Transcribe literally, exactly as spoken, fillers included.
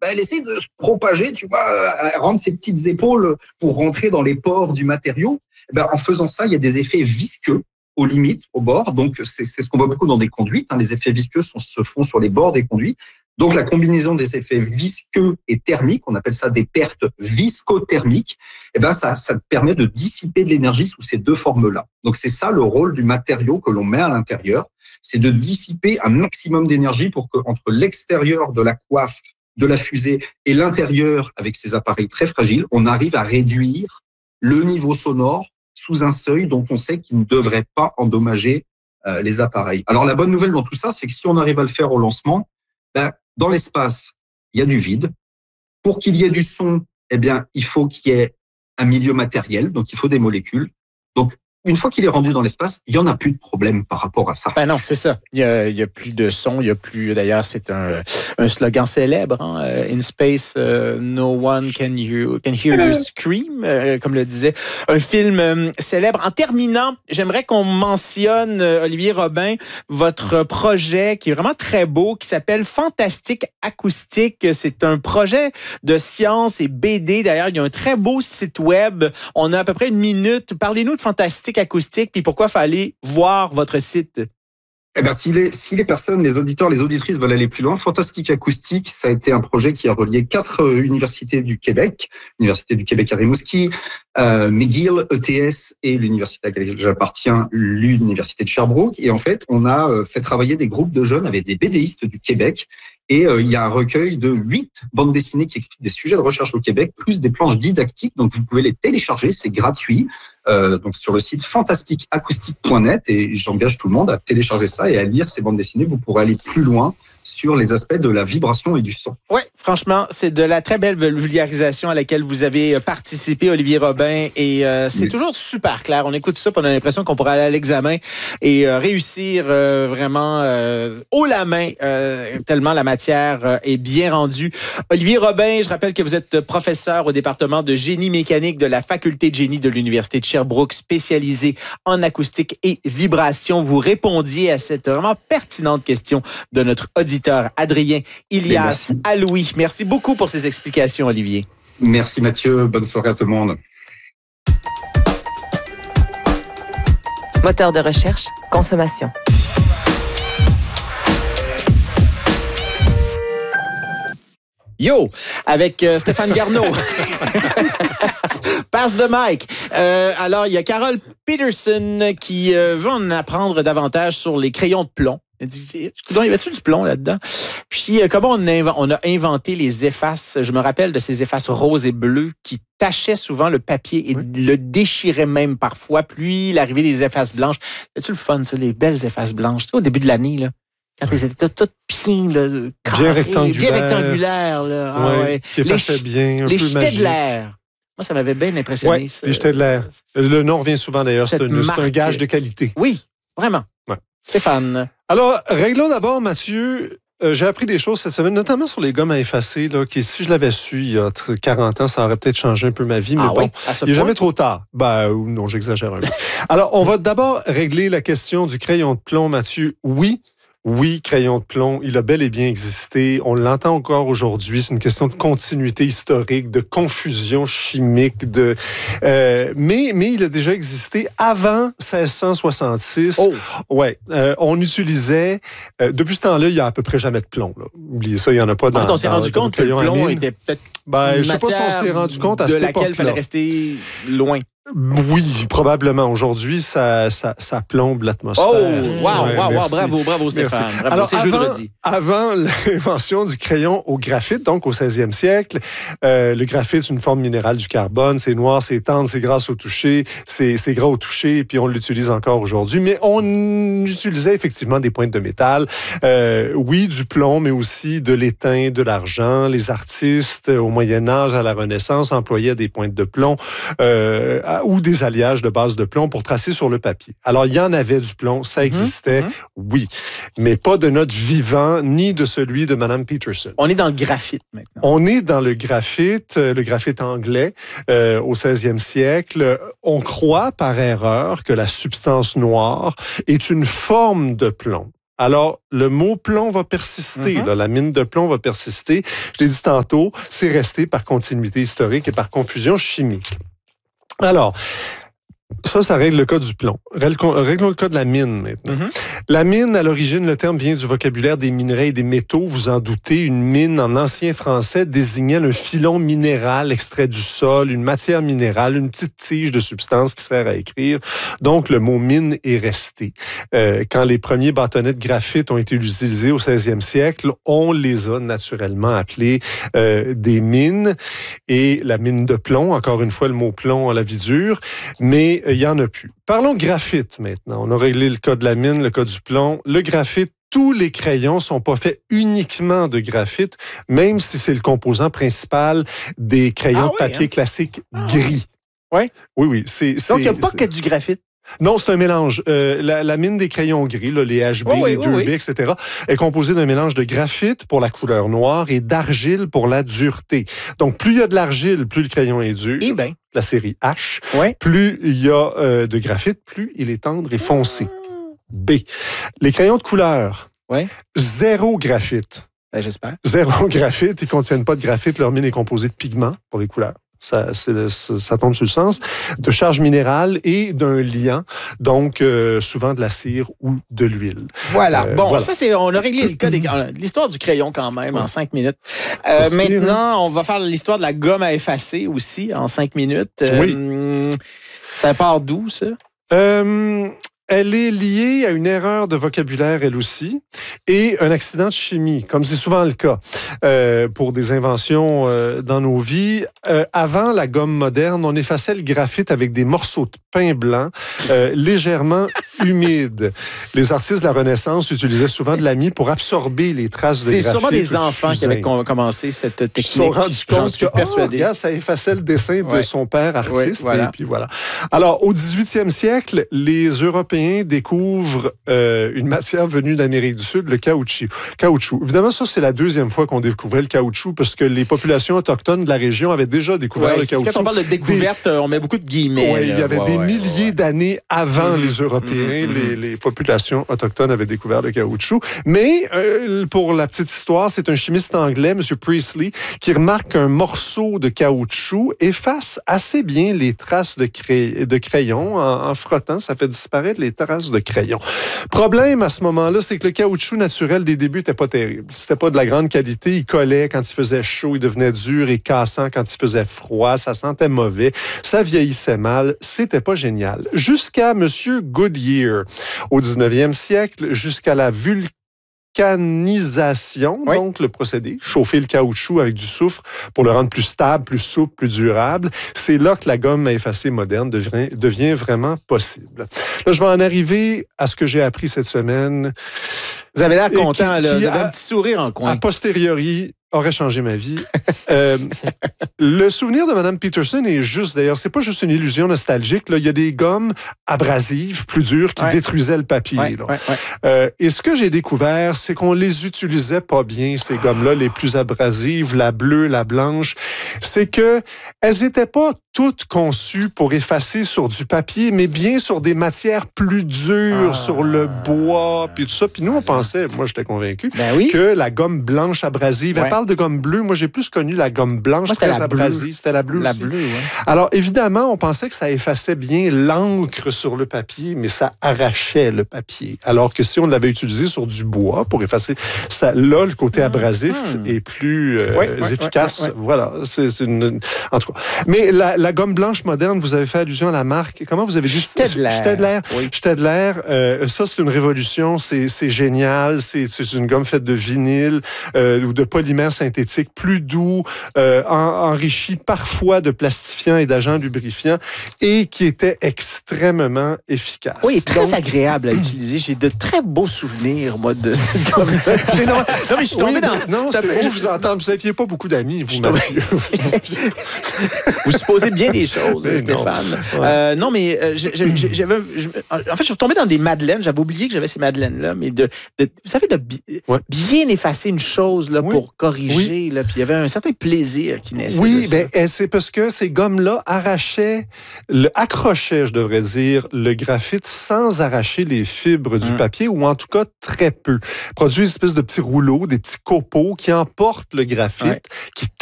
ben, elle essaie de se propager, tu vois, à rendre ses petites épaules pour rentrer dans les pores du matériau. Ben, en faisant ça, il y a des effets visqueux aux limites, au bord. Donc, c'est, c'est ce qu'on voit beaucoup dans des conduites. Hein. Les effets visqueux sont, se font sur les bords des conduits. Donc, la combinaison des effets visqueux et thermiques, on appelle ça des pertes viscothermiques, eh ben, ça, ça permet de dissiper de l'énergie sous ces deux formes-là. Donc, c'est ça le rôle du matériau que l'on met à l'intérieur. C'est de dissiper un maximum d'énergie pour que, entre l'extérieur de la coiffe, de la fusée et l'intérieur, avec ces appareils très fragiles, on arrive à réduire le niveau sonore sous un seuil dont on sait qu'il ne devrait pas endommager euh, les appareils. Alors, la bonne nouvelle dans tout ça, c'est que si on arrive à le faire au lancement, ben, dans l'espace, il y a du vide. Pour qu'il y ait du son, eh bien, il faut qu'il y ait un milieu matériel, donc il faut des molécules. Donc, une fois qu'il est rendu dans l'espace, il n'y en a plus de problème par rapport à ça. Ben non, c'est ça. Il y a, il y a plus de son, il y a plus... D'ailleurs, c'est un, un slogan célèbre. Hein? In space, uh, no one can, you, can hear you scream, euh, comme le disait un film euh, célèbre. En terminant, j'aimerais qu'on mentionne, euh, Olivier Robin, votre projet qui est vraiment très beau, qui s'appelle Fantastique Acoustique. C'est un projet de science et B D. D'ailleurs, il y a un très beau site web. On a à peu près une minute. Parlez-nous de Fantastique Acoustique, puis pourquoi il fallait voir votre site? Eh bien, si les, si les personnes, les auditeurs, les auditrices veulent aller plus loin, Fantastique Acoustique, ça a été un projet qui a relié quatre euh, universités du Québec, l'Université du Québec à Rimouski, euh, McGill, E T S et l'université à laquelle j'appartiens, l'Université de Sherbrooke. Et en fait, on a euh, fait travailler des groupes de jeunes avec des BDistes du Québec. Et euh, il y a un recueil de huit bandes dessinées qui expliquent des sujets de recherche au Québec, plus des planches didactiques. Donc, vous pouvez les télécharger, c'est gratuit. Euh, donc sur le site fantastique acoustique point net, et j'engage tout le monde à télécharger ça et à lire ces bandes dessinées. Vous pourrez aller plus loin sur les aspects de la vibration et du son. Oui, franchement, c'est de la très belle vulgarisation à laquelle vous avez participé, Olivier Robin, et euh, c'est oui. toujours super clair. On écoute ça, puis on a l'impression qu'on pourrait aller à l'examen et euh, réussir euh, vraiment euh, haut la main, euh, tellement la matière euh, est bien rendue. Olivier Robin, je rappelle que vous êtes professeur au département de génie mécanique de la Faculté de génie de l'Université de Sherbrooke, spécialisé en acoustique et vibration. Vous répondiez à cette vraiment pertinente question de notre auditeur Adrien Ilias Aloui. Merci beaucoup pour ces explications, Olivier. Merci Mathieu. Bonne soirée à tout le monde. Moteur de recherche, consommation. Yo, avec euh, Stéphane Garneau. Passe de Mike. Euh, alors, il y a Carole Peterson qui euh, veut en apprendre davantage sur les crayons de plomb. Elle dit, il y avait-tu du plomb là-dedans? Puis, euh, comment on a, on a inventé les effaces? Je me rappelle de ces effaces roses et bleues qui tachaient souvent le papier et oui. le déchiraient même parfois. Puis, l'arrivée des effaces blanches. C'est-tu le fun, ça, les belles effaces blanches? Tu sais, au début de l'année, là. Quand elles étaient toutes bien, là, carrées, bien rectangulaires. Bien rectangulaires là. Ah, ouais, ouais. Qui effaçaient bien, un les peu jetés magique. de l'air. Moi, ça m'avait bien impressionné. Oui, ça. les jetés de l'air. Le nom revient souvent, d'ailleurs. C'est un, c'est un gage de qualité. Oui, vraiment. Ouais. Stéphane. Alors, réglons d'abord, Mathieu. Euh, j'ai appris des choses cette semaine, notamment sur les gommes à effacer, là, qui, si je l'avais su il y a quarante ans, ça aurait peut-être changé un peu ma vie, mais ah bon, oui? Il n'est jamais trop tard. Ben, non, j'exagère un peu. Alors, on va d'abord régler la question du crayon de plomb, Mathieu. Oui, Oui, crayon de plomb, il a bel et bien existé. On l'entend encore aujourd'hui. C'est une question de continuité historique, de confusion chimique. De, euh, mais, mais il a déjà existé avant seize cent soixante-six. Oh. Ouais, euh, on utilisait... Euh, depuis ce temps-là, il n'y a à peu près jamais de plomb. Là. Oubliez ça, il n'y en a pas dans... En fait, on s'est dans, rendu dans compte que le plomb était peut-être ben, une je sais pas si on s'est rendu compte à de cette laquelle il époque-là. fallait rester loin. Oui, probablement. Aujourd'hui, ça, ça, ça plombe l'atmosphère. Oh, wow, ouais, wow, wow, merci. bravo, bravo Stéphane. Bravo, Alors, c'est avant, jeudi. avant l'invention du crayon au graphite, donc au seizième siècle, euh, le graphite, c'est une forme minérale du carbone. C'est noir, c'est tendre, c'est gras au toucher, c'est, c'est gras au toucher, puis on l'utilise encore aujourd'hui. Mais on utilisait effectivement des pointes de métal. Euh, oui, du plomb, mais aussi de l'étain, de l'argent. Les artistes, au Moyen-Âge, à la Renaissance, employaient des pointes de plomb. Euh, ou des alliages de base de plomb pour tracer sur le papier. Alors, il y en avait du plomb, ça existait, mmh, mmh. oui, mais pas de notre vivant, ni de celui de Mme Peterson. On est dans le graphite maintenant. On est dans le graphite, le graphite anglais, euh, au seizième siècle. On croit par erreur que la substance noire est une forme de plomb. Alors, le mot plomb va persister. Mm-hmm. là, la mine de plomb va persister. Je l'ai dit tantôt, c'est resté par continuité historique et par confusion chimique. Alors, ça, ça règle le cas du plomb. Réglons le cas de la mine maintenant. Mm-hmm. La mine, à l'origine, le terme vient du vocabulaire des minerais et des métaux. Vous en doutez, une mine en ancien français désignait un filon minéral extrait du sol, une matière minérale, une petite tige de substance qui sert à écrire. Donc, le mot mine est resté. Euh, quand les premiers bâtonnets de graphite ont été utilisés au seizième siècle, on les a naturellement appelés euh, des mines. Et la mine de plomb, encore une fois, le mot plomb à la vie dure, mais il n'y en a plus. Parlons graphite maintenant. On a réglé le cas de la mine, le cas du plomb. Le graphite, tous les crayons ne sont pas faits uniquement de graphite, même si c'est le composant principal des crayons ah, de papier oui, hein? classiques ah, gris. Oui? Oui, oui. C'est, Donc, il n'y a pas c'est... que du graphite? Non, c'est un mélange. Euh, la, la mine des crayons gris, là, les H B, oh oui, les deux B, oh oui. et cetera, est composée d'un mélange de graphite pour la couleur noire et d'argile pour la dureté. Donc, plus il y a de l'argile, plus le crayon est dur. Eh bien. La série H. Ouais. Plus il y a euh, de graphite, plus il est tendre et foncé. B. Les crayons de couleur. Ouais. Zéro graphite. Ben, j'espère. Zéro graphite. Ils ne contiennent pas de graphite. Leur mine est composée de pigments pour les couleurs. Ça, c'est, ça tombe sur le sens, de charge minérale et d'un liant, donc euh, souvent de la cire ou de l'huile. Voilà. Euh, bon, voilà. ça, c'est, on a réglé le cas des, l'histoire du crayon quand même ouais. en cinq minutes. Euh, maintenant, on va faire l'histoire de la gomme à effacer aussi en cinq minutes. Euh, oui. Ça part d'où, ça? Euh, Elle est liée à une erreur de vocabulaire, elle aussi, et un accident de chimie, comme c'est souvent le cas euh, pour des inventions euh, dans nos vies. Euh, avant la gomme moderne, on effaçait le graphite avec des morceaux de pain blanc euh, légèrement humides. Les artistes de la Renaissance utilisaient souvent de l'ami pour absorber les traces de c'est graphite. C'est sûrement des enfants qui avaient commencé cette technique. Ils se sont rendus compte que, oh, regarde, ça effaçait le dessin ouais. de son père artiste, ouais, voilà. et puis voilà. Alors, au dix-huitième siècle, les Européens découvrent euh, une matière venue d'Amérique du Sud, le caoutchouc. caoutchouc. Évidemment, ça, c'est la deuxième fois qu'on découvrait le caoutchouc parce que les populations autochtones de la région avaient déjà découvert ouais, le caoutchouc. Quand on parle de découverte, des... on met beaucoup de guillemets. Oui, il y avait ouais, des ouais, milliers ouais. d'années avant mmh, les Européens, mmh, les, les populations autochtones avaient découvert le caoutchouc. Mais euh, pour la petite histoire, c'est un chimiste anglais, M. Priestley, qui remarque qu'un morceau de caoutchouc efface assez bien les traces de, cray... de crayon en, en frottant. Ça fait disparaître les traces de crayon. Problème à ce moment-là, c'est que le caoutchouc naturel des débuts n'était pas terrible. C'était pas de la grande qualité. Il collait quand il faisait chaud, il devenait dur et cassant quand il faisait froid. Ça sentait mauvais. Ça vieillissait mal. C'était pas génial. Jusqu'à M. Goodyear, au dix-neuvième siècle, jusqu'à la vulcanisation, oui. donc le procédé, chauffer le caoutchouc avec du soufre pour le rendre plus stable, plus souple, plus durable. C'est là que la gomme à effacer moderne devient, devient vraiment possible. Là, je vais en arriver à ce que j'ai appris cette semaine. Vous avez l'air content, qui, là. Qui, Vous avez a, un petit sourire en coin. A posteriori, aurait changé ma vie. euh, le souvenir de Mme Peterson est juste, d'ailleurs, c'est pas juste une illusion nostalgique. Là. Il y a des gommes abrasives, plus dures, qui ouais. détruisaient le papier. Ouais, là. Ouais, ouais. Euh, et ce que j'ai découvert, c'est qu'on les utilisait pas bien, ces gommes-là, les plus abrasives, la bleue, la blanche. C'est que elles étaient pas toutes conçues pour effacer sur du papier, mais bien sur des matières plus dures, ah. sur le bois, puis tout ça. Puis nous, on pensait, moi j'étais convaincu, ben oui. que la gomme blanche abrasive, ouais. elle parle de gomme bleue. Moi, j'ai plus connu la gomme blanche moi, très abrasive. C'était la bleue la aussi. Bleue, ouais. Alors, évidemment, on pensait que ça effaçait bien l'encre sur le papier, mais ça arrachait le papier. Alors que si on l'avait utilisé sur du bois pour effacer, ça, là, le côté abrasif mmh. est plus euh, ouais, ouais, efficace. Ouais, ouais. Voilà. C'est, c'est une... En tout cas. Mais la, la gomme blanche moderne, vous avez fait allusion à la marque. Comment vous avez dit? Staedtler. Staedtler. Oui. Staedtler. Euh, ça, c'est une révolution. C'est, c'est génial. C'est, c'est une gomme faite de vinyle euh, ou de polymère synthétique, plus doux, euh, en, enrichi parfois de plastifiants et d'agents lubrifiants et qui était extrêmement efficace. Oui, très Donc, agréable à utiliser. J'ai de très beaux souvenirs, moi, de cette gomme-là. non, non, mais je suis tombé oui, dans... Non, c'est beau vous entendre. Vous n'aviez pas beaucoup d'amis, vous, Mathieu. Vous supposez bien des choses, Mais Stéphane. Non, ouais. euh, non mais euh, je, je, je, j'avais, je, en fait, je suis retombé dans des madeleines. J'avais oublié que j'avais ces madeleines-là, mais de, de vous savez, de bi- ouais. bien effacer une chose là, Oui. pour corriger. Oui. Là, puis il y avait un certain plaisir qui naissait. Oui, de ça. ben, c'est parce que ces gommes-là arrachaient, le, accrochaient, je devrais dire, le graphite sans arracher les fibres du Hum. papier, ou en tout cas très peu. Produisent une espèce de petits rouleaux, des petits copeaux qui emportent le graphite, Ouais. qui